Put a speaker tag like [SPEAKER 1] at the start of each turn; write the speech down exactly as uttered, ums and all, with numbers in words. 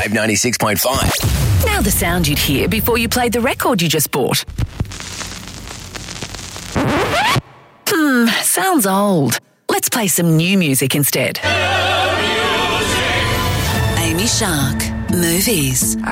[SPEAKER 1] Wave ninety-six point five.
[SPEAKER 2] Now the sound you'd hear before you played the record you just bought. Hmm, sounds old. Let's play some new music instead. Amy Shark, Movies.